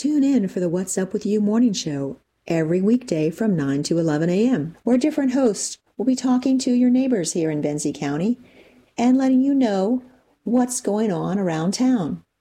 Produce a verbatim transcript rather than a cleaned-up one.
Tune in for the What's Up With You morning show every weekday from nine to eleven a.m., where different hosts will be talking to your neighbors here in Benzie County and letting you know what's going on around town.